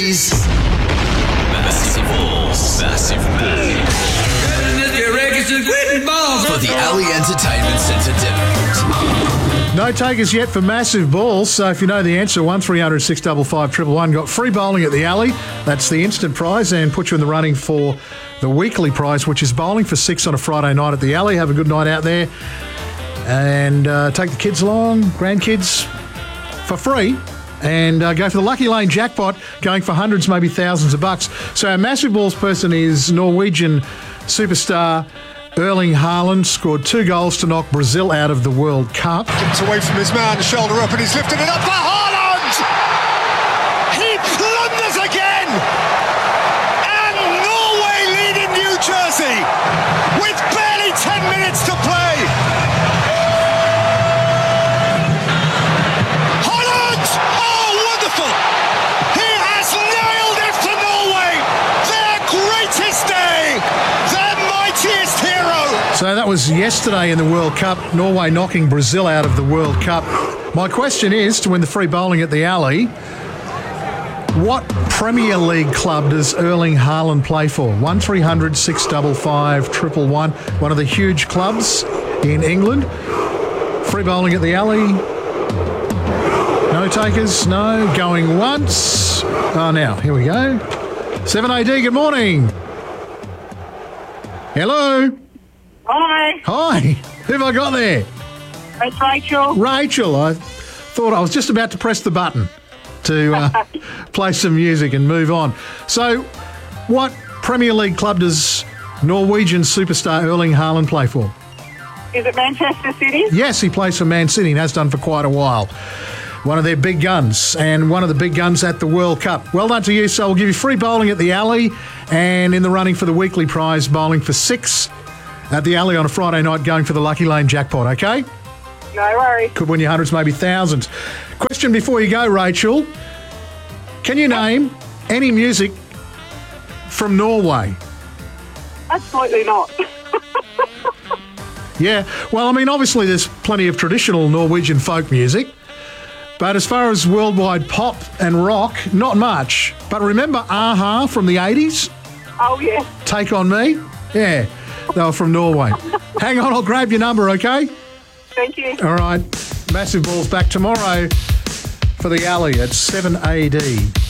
City's Massive Balls. Massive Balls. For the Alley Entertainment Centre Devonport. No takers yet for Massive Balls, so if you know the answer, 1300 655 111. Got free bowling at the Alley. That's the instant prize and put you in the running for the weekly prize, which is bowling for 6 on a Friday night at the Alley. Have a good night out there and take the kids along, grandkids, for free. And go for the Lucky Lane jackpot, going for hundreds, maybe thousands of bucks. So our Massive Balls person is Norwegian superstar Erling Haaland. Scored 2 goals to knock Brazil out of the World Cup. Gets away from his man, shoulder up, and he's lifted it up for Haaland! He plunders again! And Norway lead in New Jersey with barely 10 minutes to play! So that was yesterday in the World Cup, Norway knocking Brazil out of the World Cup. My question is, to win the free bowling at the Alley, what Premier League club does Erling Haaland play for? 1300 655 111, one of the huge clubs in England. Free bowling at the Alley. No takers? No. Going once. Oh, now, here we go. 7AD, good morning. Hello. Hi. Hi. Who have I got there? It's Rachel. Rachel. I thought I was just about to press the button to play some music and move on. So, what Premier League club does Norwegian superstar Erling Haaland play for? Is it Manchester City? Yes, he plays for Man City and has done for quite a while. One of their big guns, and one of the big guns at the World Cup. Well done to you. So we'll give you free bowling at the Alley and in the running for the weekly prize, bowling for 6 at the Alley on a Friday night, going for the Lucky Lane jackpot, okay? No worries. Could win you hundreds, maybe thousands. Question before you go, Rachel. Can you name any music from Norway? Absolutely not. Yeah, well, I mean, obviously there's plenty of traditional Norwegian folk music, but as far as worldwide pop and rock, not much. But remember a-ha from the 80s? Oh, yeah. Take On Me? Yeah, they were from Norway. Hang on, I'll grab your number, okay? Thank you. All right, Massive Balls back tomorrow for the Alley at 7AD.